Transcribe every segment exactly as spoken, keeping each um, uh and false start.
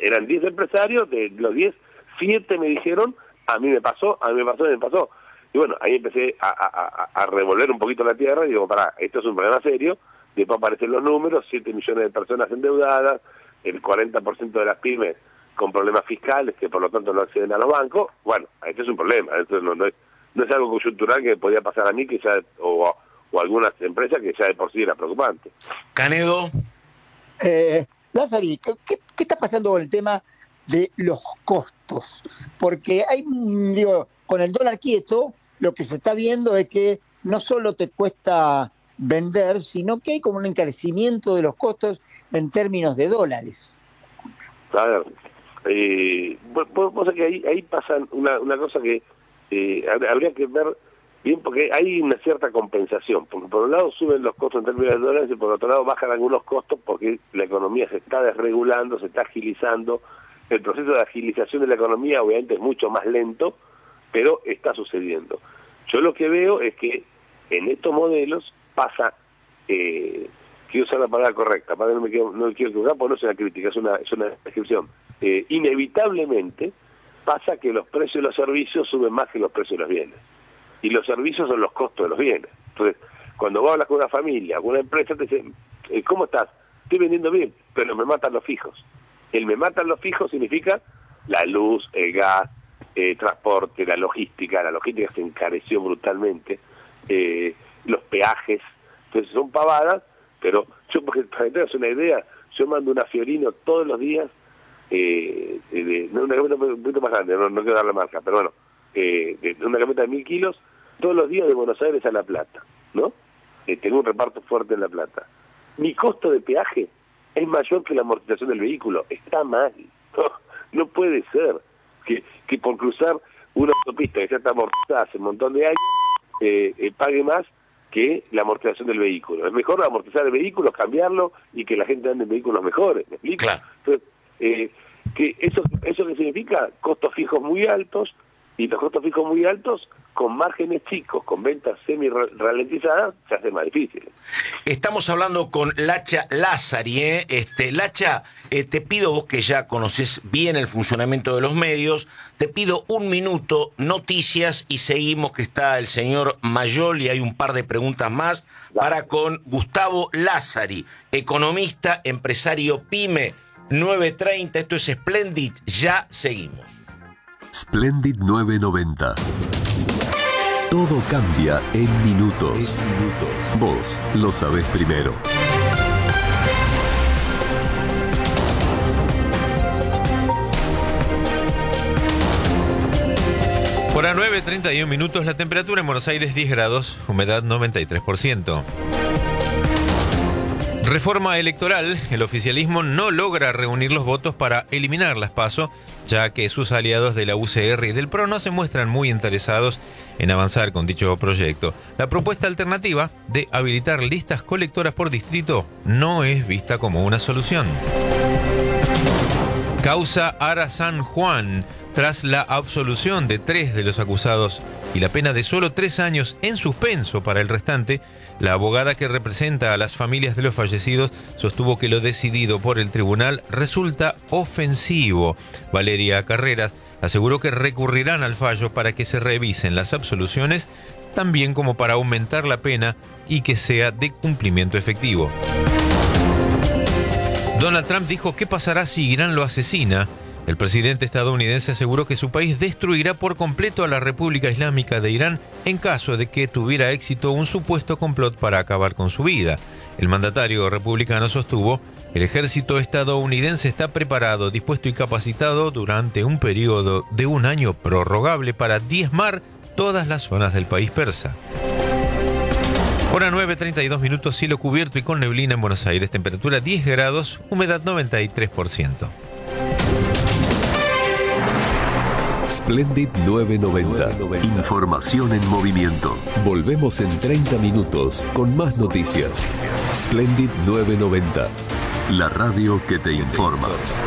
eran diez empresarios, de los diez, siete me dijeron, a mí me pasó, a mí me pasó, a mí me pasó. Y bueno, ahí empecé a, a, a revolver un poquito la tierra y digo, pará, esto es un problema serio. Después aparecen los números, siete millones de personas endeudadas, el cuarenta por ciento de las pymes con problemas fiscales que por lo tanto no acceden a los bancos. Bueno, este es un problema, esto no, no, es, no es algo coyuntural que podía pasar a mí que ya o, o a algunas empresas que ya de por sí era preocupante. Canedo. Eh, Lázari, ¿qué, qué, ¿qué está pasando con el tema de los costos? Porque hay, digo, con el dólar quieto, lo que se está viendo es que no solo te cuesta vender, sino que hay como un encarecimiento de los costos en términos de dólares. A ver, eh, vos, vos sabés que ahí, ahí pasa una, una cosa que eh, habría que ver bien, porque hay una cierta compensación, porque por un lado suben los costos en términos de dólares y por otro lado bajan algunos costos porque la economía se está desregulando, se está agilizando. El proceso de agilización de la economía obviamente es mucho más lento, pero está sucediendo. Yo lo que veo es que en estos modelos pasa, eh, quiero usar la palabra correcta, para que no me quiero, no me quiero equivocar, porque no es una crítica, es una, es una descripción. Eh, inevitablemente pasa que los precios de los servicios suben más que los precios de los bienes. Y los servicios son los costos de los bienes. Entonces, cuando vos hablas con una familia, con una empresa, te dicen, ¿cómo estás? Estoy vendiendo bien, pero me matan los fijos. El me matan los fijos significa la luz, el gas, eh, transporte, la logística. La logística se encareció brutalmente. Eh, los peajes. Entonces son pavadas, pero yo, porque para que tengas una idea, yo mando una Fiorino todos los días, eh, de, de una camioneta un poquito más grande, no, no quiero dar la marca, pero bueno, eh, de, de una camioneta de mil kilos, todos los días de Buenos Aires a La Plata, ¿no? Eh, tengo un reparto fuerte en La Plata. Mi costo de peaje es mayor que la amortización del vehículo. Está mal. No, no puede ser que, que por cruzar una autopista que ya está amortizada hace un montón de años, eh, eh, pague más que la amortización del vehículo. Es mejor amortizar el vehículo, cambiarlo y que la gente ande en vehículos mejores. ¿Me explico? Claro. Entonces, eh, que eso, eso que significa costos fijos muy altos, y los costos fijos muy altos, con márgenes chicos, con ventas semi-ralentizadas, se hace más difícil. Estamos hablando con Lacha Lázari, ¿eh? Este, Lacha, eh, te pido, vos que ya conocés bien el funcionamiento de los medios, te pido un minuto, noticias, y seguimos, que está el señor Mayol, y hay un par de preguntas más, para con Gustavo Lázari, economista, empresario PYME, nueve treinta, esto es Splendid, ya seguimos. Splendid nueve noventa. Todo cambia en minutos. En minutos. Vos lo sabés primero. Por a nueve treinta y un minutos, la temperatura en Buenos Aires diez grados, humedad noventa y tres por ciento. Reforma electoral, el oficialismo no logra reunir los votos para eliminar las PASO, ya que sus aliados de la U C R y del P R O no se muestran muy interesados en avanzar con dicho proyecto. La propuesta alternativa de habilitar listas colectoras por distrito no es vista como una solución. Causa Ara San Juan. Tras la absolución de tres de los acusados y la pena de solo tres años en suspenso para el restante, la abogada que representa a las familias de los fallecidos sostuvo que lo decidido por el tribunal resulta ofensivo. Valeria Carreras aseguró que recurrirán al fallo para que se revisen las absoluciones, también como para aumentar la pena y que sea de cumplimiento efectivo. Donald Trump dijo qué pasará si Irán lo asesina. El presidente estadounidense aseguró que su país destruirá por completo a la República Islámica de Irán en caso de que tuviera éxito un supuesto complot para acabar con su vida. El mandatario republicano sostuvo: el ejército estadounidense está preparado, dispuesto y capacitado durante un periodo de un año prorrogable para diezmar todas las zonas del país persa. Hora nueve treinta y dos minutos, cielo cubierto y con neblina en Buenos Aires, temperatura diez grados, humedad noventa y tres por ciento. Splendid nueve noventa. Información en movimiento. Volvemos en treinta minutos con más noticias. Splendid nueve noventa. La radio que te informa.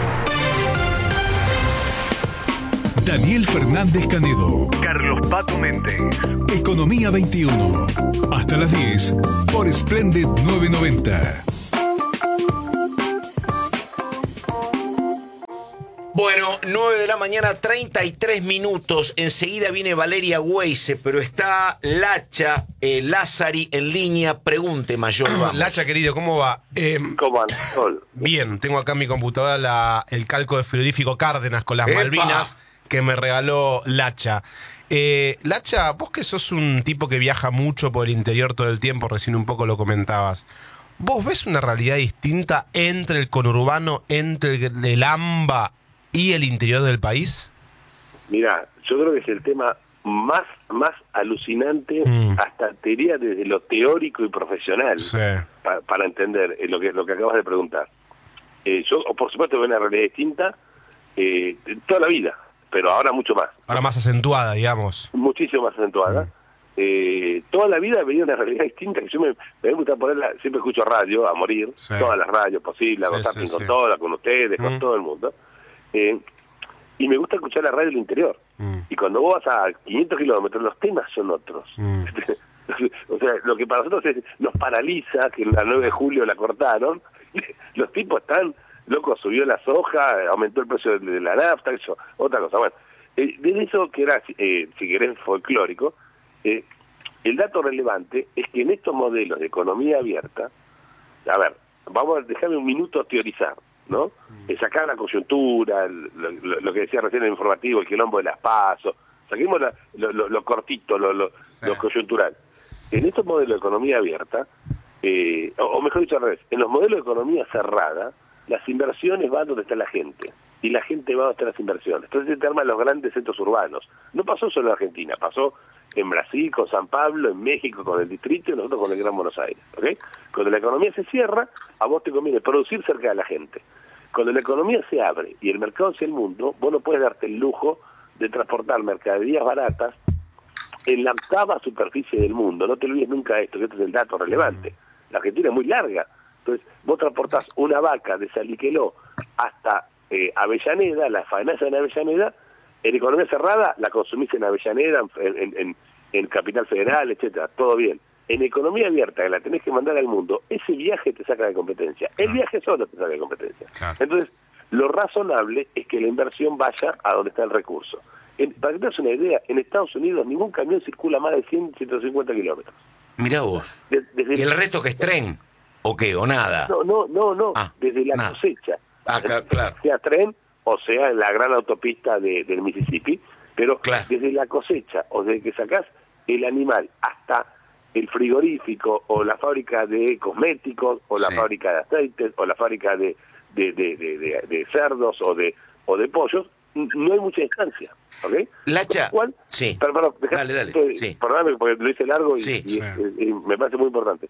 Daniel Fernández Canedo. Carlos Pato Méndez. Economía veintiuno. Hasta las diez por Splendid nueve noventa. Bueno, nueve de la mañana, treinta y tres minutos. Enseguida viene Valeria Weise, pero está Lacha eh, Lázari en línea. Pregunte, mayor. Vamos. Lacha, querido, ¿cómo va? Eh, ¿Cómo anda? Bien, tengo acá en mi computadora la, el calco de frigorífico Cárdenas con las ¡Epa! Malvinas que me regaló Lacha. Eh, Lacha, vos que sos un tipo que viaja mucho por el interior todo el tiempo, recién un poco lo comentabas. ¿Vos ves una realidad distinta entre el conurbano, entre el, el AMBA y el interior del país? Mira, yo creo que es el tema más más alucinante, Mm. hasta te diría desde lo teórico y profesional, Sí. pa- para entender eh, lo que lo que acabas de preguntar. Eh, yo, por supuesto, veo una realidad distinta eh, toda la vida, pero ahora mucho más, Ahora más acentuada, digamos. muchísimo más acentuada. Mm. Eh, toda la vida veía una realidad distinta, que yo me, me gusta ponerla, siempre escucho radio a morir, Sí. todas las radios posibles, Sí, con Zapping, sí, con sí. todas, con ustedes, con Mm. todo el mundo. Eh, y me gusta escuchar la radio del interior. Mm. Y cuando vos vas a quinientos kilómetros, los temas son otros. Mm. O sea, lo que para nosotros es, nos paraliza, que la nueve de julio la cortaron, los tipos están, loco, subió la soja, aumentó el precio de la nafta, eso, otra cosa. Bueno, eh, de eso que era, eh, si querés, folclórico, eh, el dato relevante es que en estos modelos de economía abierta, a ver, vamos a dejarme un minuto a teorizar, ¿no? Eh, sacar la coyuntura, el- lo, lo- lo que decía recién en el informativo, el quilombo de las pasos, saquemos la- lo, lo- lo cortito, lo, lo, Sí. lo coyuntural. En estos modelos de economía abierta, eh, o, o mejor dicho al revés, en los modelos de economía cerrada, las inversiones van donde está la gente, y la gente va donde están las inversiones. Entonces se arman los grandes centros urbanos. No pasó solo en Argentina, pasó en Brasil, con San Pablo, en México, con el Distrito, y nosotros con el Gran Buenos Aires. ¿Ok? Cuando la economía se cierra, a vos te conviene producir cerca de la gente. Cuando la economía se abre y el mercado hacia el mundo, vos no puedes darte el lujo de transportar mercaderías baratas en la octava superficie del mundo. No te olvides nunca de esto, que este es el dato relevante. La Argentina es muy larga. Entonces, vos transportás una vaca de Saliqueló hasta eh, Avellaneda, la faenaza en Avellaneda, en economía cerrada la consumís en Avellaneda, en, en, en, en Capital Federal, etcétera, todo bien. En economía abierta, que la tenés que mandar al mundo, ese viaje te saca de competencia. El viaje solo te saca de competencia. Claro. Entonces, lo razonable es que la inversión vaya a donde está el recurso. En, para que te des una idea, en Estados Unidos ningún camión circula más de cien, ciento cincuenta kilómetros. Mirá vos. De- desde ¿Y el resto que es tren? ¿O qué? ¿O nada? No, no, no, no, Ah, desde la nada. cosecha. Ah, claro, claro. Sea tren o sea en la gran autopista de, del Mississippi, pero Claro. desde la cosecha o desde que sacás el animal hasta el frigorífico o la fábrica de cosméticos o la Sí. fábrica de aceites o la fábrica de, de, de, de, de- de cerdos o de o de pollos, n- no hay mucha distancia. ¿Ok? Lacha, ¿Cuál? sí. Pero, perdón, dejá- Dale, dale, estoy- sí. Perdóname porque lo hice largo y, Sí. y- Sí. y- y me parece muy importante.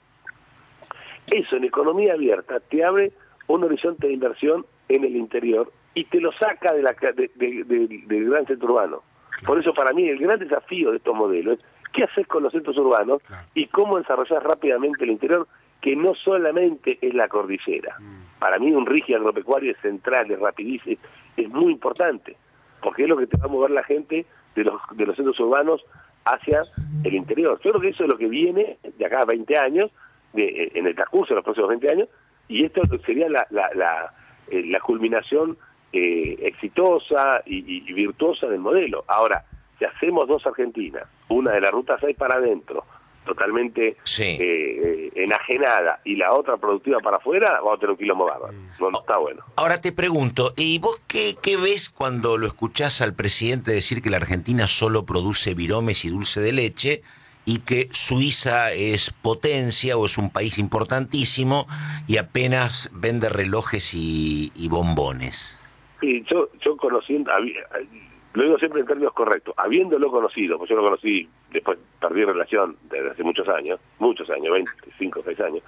Eso en economía abierta te abre un horizonte de inversión en el interior y te lo saca de la, ca- de- de- de- del gran centro urbano. Por eso para mí el gran desafío de estos modelos es qué haces con los centros urbanos Claro. y cómo desarrollar rápidamente el interior, que no solamente es la cordillera. Para mí un rigio agropecuario es central, es rapidísimo, es muy importante, porque es lo que te va a mover la gente de los, de los centros urbanos hacia el interior. Yo creo que eso es lo que viene de acá a veinte años, de, en el transcurso de los próximos veinte años, y esto sería la, la, la, eh, la culminación eh, exitosa y, y- y virtuosa del modelo. Ahora, si hacemos dos Argentinas, una de la Ruta seis para adentro, totalmente Sí. eh, eh, enajenada, y la otra productiva para afuera, vamos a tener un quilombo bárbaro. No, no está bueno. Ahora te pregunto, ¿y vos qué, qué ves cuando lo escuchás al presidente decir que la Argentina solo produce viromes y dulce de leche y que Suiza es potencia o es un país importantísimo y apenas vende relojes y, y bombones? Sí, yo, yo conociendo, habi- lo digo siempre en términos correctos, habiéndolo conocido, pues yo lo conocí, después perdí relación desde hace muchos años, muchos años, veinticinco, seis años,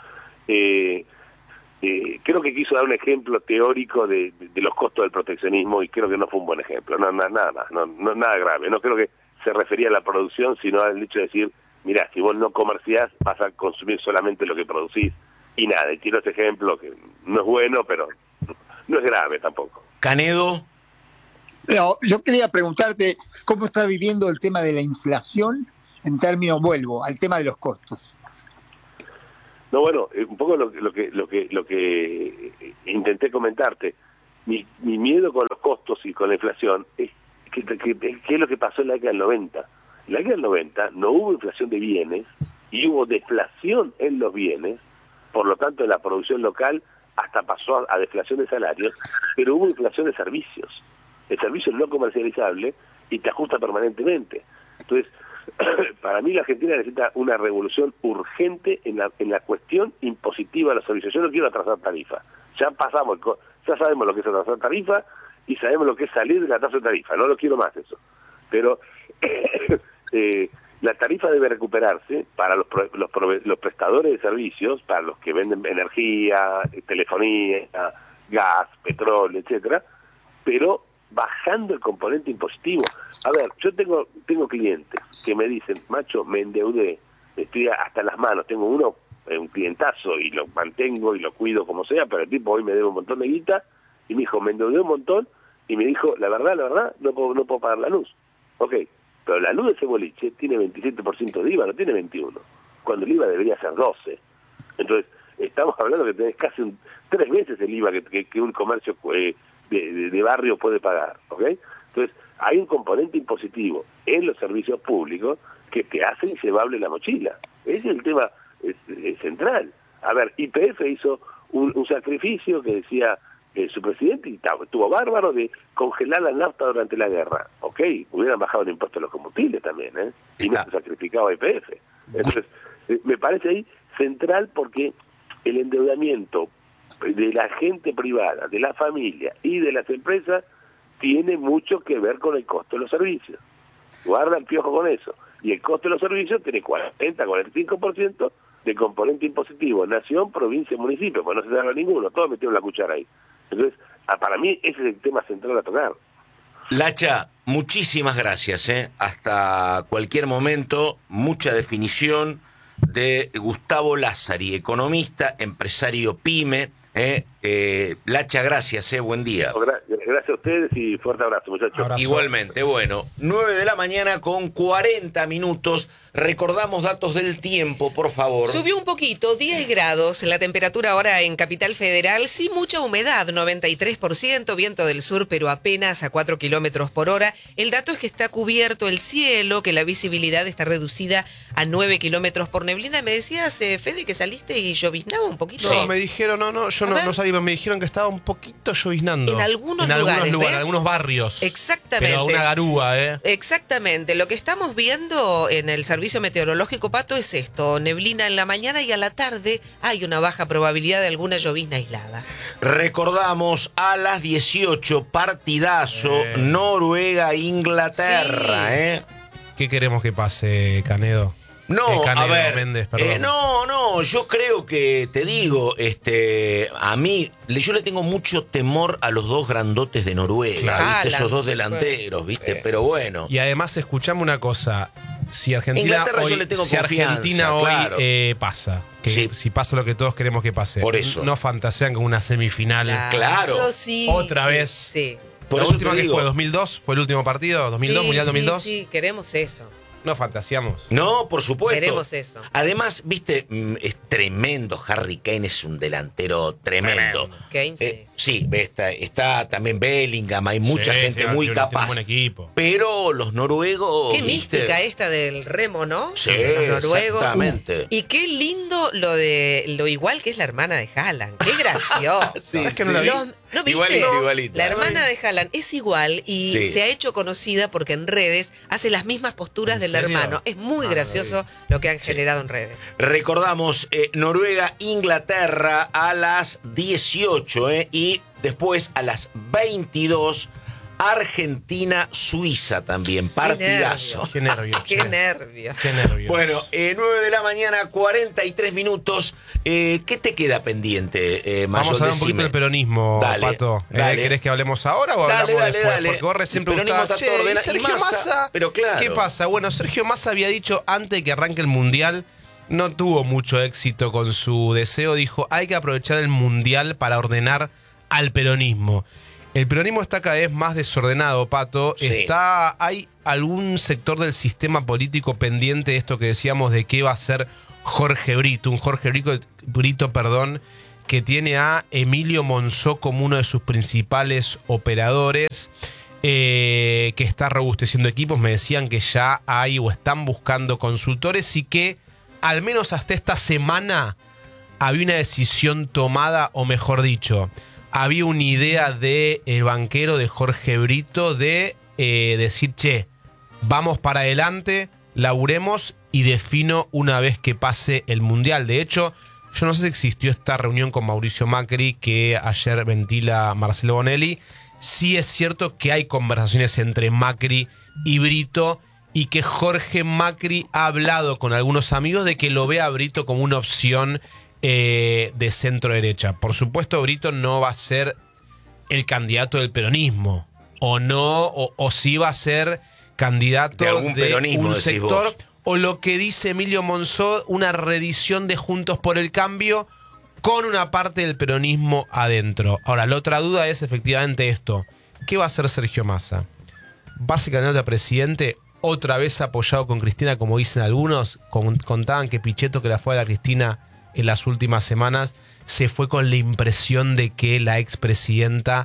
eh, eh, creo que quiso dar un ejemplo teórico de, de, de los costos del proteccionismo y creo que no fue un buen ejemplo, no, no, nada más, no, no, nada grave, no creo que se refería a la producción, sino al hecho de decir, mirá, si vos no comerciás, vas a consumir solamente lo que producís, y nada, y tiró ese ejemplo que no es bueno, pero no es grave tampoco. Canedo, No, yo quería preguntarte cómo estás viviendo el tema de la inflación en términos, vuelvo, al tema de los costos. No, bueno, eh, un poco lo, que- lo que lo que lo que eh, intenté comentarte. Mi, mi miedo con los costos, y con la inflación es que, que, que, que es lo que pasó en la década del noventa. En la década del noventa no hubo inflación de bienes y hubo deflación en los bienes, por lo tanto en la producción local hasta pasó a, a deflación de salarios, pero hubo inflación de servicios. El servicio no comercializable y te ajusta permanentemente. Entonces, para mí la Argentina necesita una revolución urgente en la, en la cuestión impositiva de los servicios. Yo no quiero atrasar tarifa. Ya pasamos, ya sabemos lo que es atrasar tarifa y sabemos lo que es salir de la tasa de tarifa. No lo quiero más eso. Pero eh, la tarifa debe recuperarse para los, los, los prestadores de servicios, para los que venden energía, telefonía, gas, petróleo, etcétera, pero bajando el componente impositivo. A ver, yo tengo tengo clientes que me dicen, macho, me endeudé, estoy hasta las manos, tengo uno, un clientazo, y lo mantengo y lo cuido como sea, pero el tipo hoy me debe un montón de guita, y me dijo, me endeudé un montón, y me dijo, la verdad, la verdad, no puedo, no puedo pagar la luz. Ok, pero la luz de ese boliche tiene veintisiete por ciento de I V A, no tiene veintiuno, cuando el I V A debería ser doce. Entonces, estamos hablando que tenés casi un, tres veces el I V A que, que, que un comercio eh, de, de, de barrio puede pagar, ¿ok? Entonces, hay un componente impositivo en los servicios públicos que te hace inllevable la mochila. Ese es el tema es, es central. A ver, Y P F hizo un, un sacrificio que decía eh, su presidente, y estuvo bárbaro, de congelar la nafta durante la guerra. Ok, hubieran bajado el impuesto a los combustibles también, ¿eh? Y no se sacrificaba Y P F. Entonces, eh, me parece ahí central porque el endeudamiento de la gente privada, de la familia y de las empresas tiene mucho que ver con el costo de los servicios. Guarda el piojo con eso. Y el costo de los servicios tiene cuarenta, cuarenta y cinco por ciento de componente impositivo, nación, provincia, municipio, pues no se salva ninguno, todos metieron la cuchara ahí. Entonces, para mí ese es el tema central a tocar. Lacha, muchísimas gracias, ¿eh? Hasta cualquier momento, mucha definición de Gustavo Lázari, economista, empresario pyme. Eh, eh, Lacha, gracias, eh, buen día. Gracias a ustedes y fuerte abrazo, muchachos. Abrazo. Igualmente, bueno, nueve de la mañana con cuarenta minutos. Recordamos datos del tiempo, por favor. Subió un poquito, diez grados la temperatura ahora en Capital Federal, sí mucha humedad, noventa y tres por ciento, viento del sur, pero apenas a cuatro kilómetros por hora. El dato es que está cubierto el cielo, que la visibilidad está reducida a nueve kilómetros por neblina. Me decías, eh, Fede, que saliste y lloviznaba un poquito. No, me dijeron, no, no, yo no, no salí, me dijeron que estaba un poquito lloviznando. En algunos en lugares, algunos lugares, ¿ves? en algunos barrios. Exactamente. Pero una garúa, ¿eh? Exactamente. Lo que estamos viendo en el servicio meteorológico, Pato, es esto: neblina en la mañana y a la tarde hay una baja probabilidad de alguna llovizna aislada. Recordamos a las dieciocho, partidazo, eh. Noruega-Inglaterra, sí. ¿eh? ¿Qué queremos que pase, Canedo? No, eh, Canedo, a ver, Méndez, perdón. Eh, no, no, yo creo que, te digo, este, a mí, yo le tengo mucho temor a los dos grandotes de Noruega, claro. ¿viste? Esos dos delanteros, ¿viste? Eh. Pero bueno. Y además, escuchame una cosa, si Argentina hoy, yo le tengo si Argentina hoy claro. eh, pasa, que sí. si pasa lo que todos queremos que pase, por eso. No fantasean con una semifinal. Claro. claro. Sí, Otra sí, vez. Sí. Por la última que fue, ¿dos mil dos? ¿Fue el último partido? ¿dos mil dos? Sí, ¿Mundial dos mil dos? Sí, sí, queremos eso. No fantaseamos. No, por supuesto. Queremos eso. Además, viste, es tremendo. Harry Kane es un delantero tremendo. Kane, sí. Eh, sí, está, está también Bellingham, hay mucha sí, gente sí, muy tiene capaz. Un buen equipo. Pero los noruegos. Qué ¿viste? mística esta del remo, ¿no? Sí, de los noruegos. exactamente. Uh, y qué lindo lo de lo igual que es la hermana de Haaland. Qué gracioso. Sí, ¿sabes que no la vi? Los, ¿no viste? Igualita, igualita. La hermana de Haaland es igual y Sí. se ha hecho conocida porque en redes hace las mismas posturas ¿En del serio? hermano. Es muy Ah, gracioso lo que han generado en redes. Recordamos, eh, Noruega-Inglaterra a las dieciocho, eh, y después a las veintidós, Argentina-Suiza también. Partidazo. Qué nervios. Qué nervios. Qué nervios. Bueno, eh, nueve de la mañana, cuarenta y tres minutos. Eh, ¿Qué te queda pendiente, eh, Mayor? Vamos a hablar un Decime. poquito del peronismo, Dale, Pato. dale. Eh, ¿Querés que hablemos ahora o Dale, hablamos dale, después? dale. Porque vos recién El peronismo preguntabas, está todo che, ¿y ordenado. Sergio Y Massa? Massa? Pero claro. ¿Qué pasa? Bueno, Sergio Massa había dicho antes de que arranque el Mundial, no tuvo mucho éxito con su deseo. Dijo, hay que aprovechar el Mundial para ordenar al peronismo. El peronismo está cada vez más desordenado, Pato. Sí. Está, hay algún sector del sistema político pendiente de esto que decíamos de qué va a ser Jorge Brito, un Jorge Brito, Brito, perdón, que tiene a Emilio Monzó como uno de sus principales operadores. eh, que está robusteciendo equipos. Me decían que ya hay o están buscando consultores y que al menos hasta esta semana había una decisión tomada, o mejor dicho, había una idea del banquero de Jorge Brito de eh, decir, che, vamos para adelante, laburemos y defino una vez que pase el Mundial. De hecho, yo no sé si existió esta reunión con Mauricio Macri que ayer ventila Marcelo Bonelli. Sí es cierto que hay conversaciones entre Macri y Brito y que Jorge Macri ha hablado con algunos amigos de que lo ve a Brito como una opción eh, de centro derecha. Por supuesto, Brito no va a ser el candidato del peronismo, o no, o, o sí va a ser candidato de algún de peronismo, un decís sector, vos. o lo que dice Emilio Monzó, una reedición de Juntos por el Cambio con una parte del peronismo adentro. Ahora, la otra duda es efectivamente esto. ¿Qué va a hacer Sergio Massa? ¿Va a ser candidato a presidente otra vez apoyado con Cristina, como dicen algunos? Con, contaban que Pichetto, que la fue a la Cristina en las últimas semanas, se fue con la impresión de que la expresidenta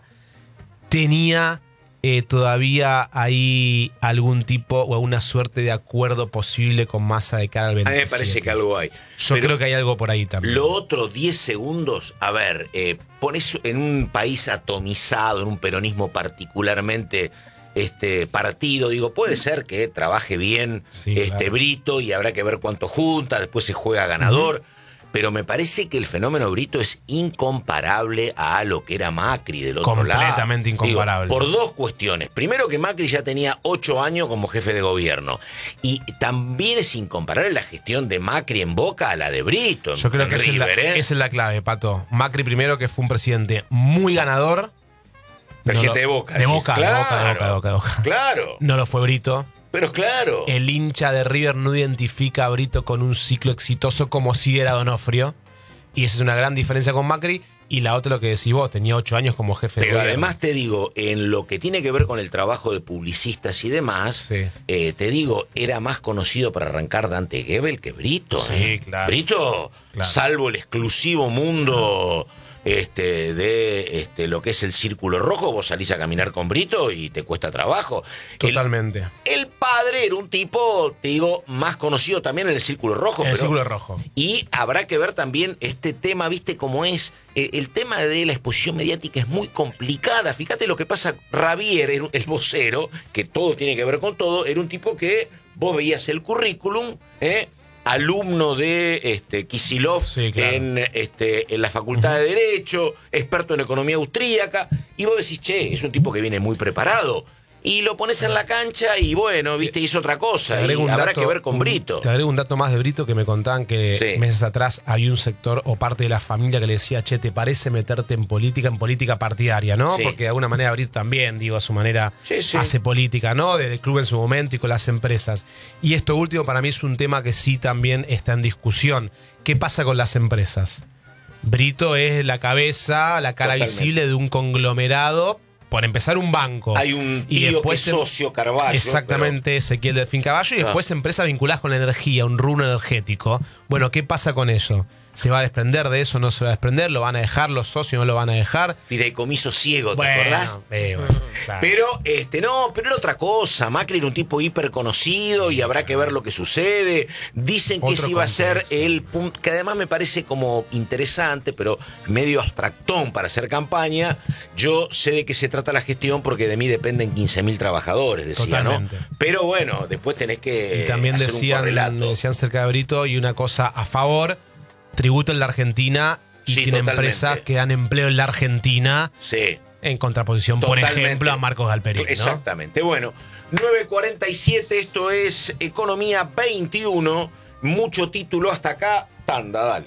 tenía eh, todavía ahí algún tipo o alguna suerte de acuerdo posible con Massa de cara al veintisiete. A mí me parece que algo hay. Yo Pero creo que hay algo por ahí también. Lo otro, diez segundos, a ver, eh, pones en un país atomizado, en un peronismo particularmente este partido, digo, puede ser que trabaje bien Sí, este claro. Brito y habrá que ver cuánto junta, después se juega ganador. Uh-huh. Pero me parece que el fenómeno Brito es incomparable a lo que era Macri del otro lado. Completamente incomparable. Digo, por dos cuestiones. Primero, que Macri ya tenía ocho años como jefe de gobierno. Y también es incomparable la gestión de Macri en Boca a la de Brito. Yo creo en que esa es, la, River, ¿eh? esa es la clave, Pato. Macri primero, que fue un presidente muy ganador. Presidente No lo- de Boca. De decís. Boca, de Claro, Boca, de Boca, de Boca, de Boca. Claro. No lo fue Brito. Pero claro. El hincha de River no identifica a Brito con un ciclo exitoso como si era Donofrio. Y esa es una gran diferencia con Macri. Y la otra, lo que decís vos, tenía ocho años como jefe de Pero gobierno. además te digo, en lo que tiene que ver con el trabajo de publicistas y demás, Sí. eh, te digo, era más conocido para arrancar Dante Gebel que Brito. Sí, ¿eh? claro. Brito, Claro. salvo el exclusivo mundo este, de este, lo que es el Círculo Rojo, vos salís a caminar con Brito y te cuesta trabajo. Totalmente. El, el padre era un tipo, te digo, más conocido también en el Círculo Rojo. En el pero- Círculo Rojo. Y habrá que ver también este tema, viste cómo es. Eh, el tema de la exposición mediática es muy complicada. Fíjate lo que pasa. Ravier, el, el vocero, que todo tiene que ver con todo, era un tipo que vos veías el currículum, ¿eh? alumno de este, Kicillof Sí, claro. en, este, en la Facultad de Derecho, experto en economía austríaca, y vos decís, che, es un tipo que viene muy preparado. Y lo pones en la cancha y bueno, viste, hizo otra cosa. Te Y agrego un habrá dato- que ver con un- Brito. Te agrego un dato más de Brito, que me contaban que Sí. meses atrás había un sector o parte de la familia que le decía, che, ¿te parece meterte en política, en política partidaria, no? Sí. Porque de alguna manera Brito también, digo, a su manera Sí, sí. hace política, ¿no? Desde el club en su momento y con las empresas. Y esto último para mí es un tema que sí también está en discusión. ¿Qué pasa con las empresas? Brito es la cabeza, la cara Totalmente. visible de un conglomerado. Por empezar, un banco. Hay un Y tío después que es em- socio Carballo. Exactamente, Ezequiel Delfín Caballo. Y Ah. después empresas vinculadas con la energía, un rubro energético. Bueno, ¿qué pasa con eso? ¿Se va a desprender de eso? ¿No se va a desprender? ¿Lo van a dejar los socios? ¿No lo van a dejar? Fideicomiso ciego, ¿te Bueno, acordás? eh, bueno, claro. Pero, este, no, pero era otra cosa. Macri era un tipo hiper conocido y habrá que ver lo que sucede. Dicen que Otro ese iba a ser contexto. el punto, que además me parece como interesante, pero medio abstractón para hacer campaña. Yo sé de qué se trata la gestión porque de mí dependen quince mil trabajadores, decía, Totalmente. ¿no? Pero bueno, después tenés que Y también hacer un decían, correlato. decían cerca de Brito, y una cosa a favor, tributo en la Argentina y Sí, tiene totalmente. empresas que dan empleo en la Argentina, Sí. en contraposición, por Totalmente. ejemplo, a Marcos Galperín, ¿no? Exactamente. Bueno, nueve cuarenta y siete, esto es Economía veintiuno. Mucho título hasta acá. Tanda, dale.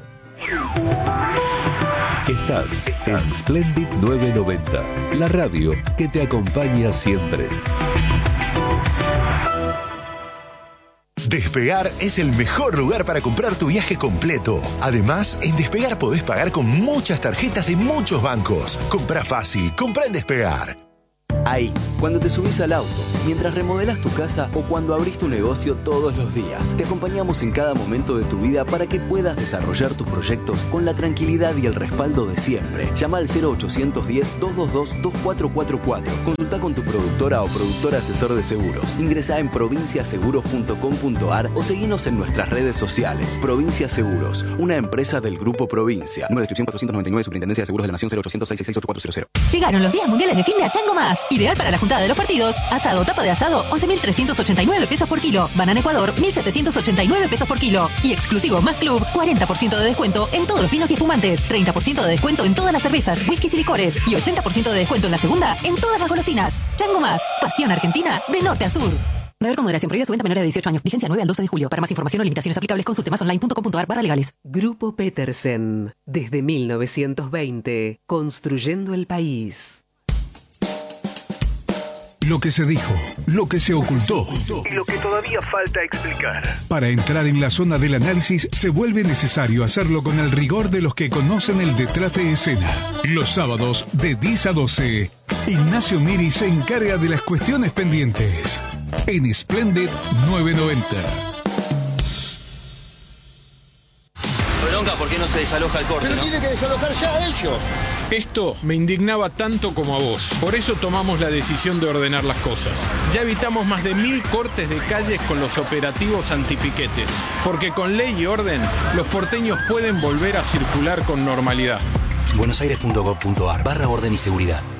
Estás en Splendid novecientos noventa, la radio que te acompaña siempre. Despegar es el mejor lugar para comprar tu viaje completo. Además, en Despegar podés pagar con muchas tarjetas de muchos bancos. Comprá fácil, comprá en Despegar. Ahí, cuando te subís al auto, mientras remodelás tu casa o cuando abrís tu negocio todos los días. Te acompañamos en cada momento de tu vida para que puedas desarrollar tus proyectos con la tranquilidad y el respaldo de siempre. Llama al cero ochocientos diez, doscientos veintidós, veinticuatro cuarenta y cuatro. Consulta con tu productora o productor asesor de seguros. Ingresá en provincia seguros punto com punto ar o seguinos en nuestras redes sociales. Provincia Seguros, una empresa del Grupo Provincia. Número de inscripción cuatrocientos noventa y nueve, Superintendencia de Seguros de la Nación, cero ochocientos, seiscientos sesenta y seis, ochenta y cuatro cero. Llegaron los días mundiales de fin de a Chango Más. Ideal para la juntada de los partidos. Asado, tapa de asado, once mil trescientos ochenta y nueve pesos por kilo. Banana Ecuador, mil setecientos ochenta y nueve pesos por kilo. Y exclusivo Más Club, cuarenta por ciento de descuento en todos los vinos y espumantes. treinta por ciento de descuento en todas las cervezas, whiskies y licores. Y ochenta por ciento de descuento en la segunda en todas las golosinas. Chango Más, pasión argentina de norte a sur. Beber con moderación, prohibida su venta a menores de dieciocho años. Vigencia nueve al doce de julio. Para más información o limitaciones aplicables, consulte más online punto com punto ar barra legales. Grupo Petersen, desde mil novecientos veinte, construyendo el país. Lo que se dijo, lo que se ocultó Y lo que todavía falta explicar. Para entrar en la zona del análisis se vuelve necesario hacerlo con el rigor de los que conocen el detrás de escena. Los sábados de diez a doce, Ignacio Miri se encarga de las cuestiones pendientes en Splendid novecientos noventa. Bronca, ¿por qué no se desaloja el corte? Pero ¿no? tiene que desalojar ya ellos. Esto me indignaba tanto como a vos. Por eso tomamos la decisión de ordenar las cosas. Ya evitamos más de mil cortes de calles con los operativos antipiquetes. Porque con ley y orden, los porteños pueden volver a circular con normalidad. buenosaires punto gov punto ar barra orden y seguridad.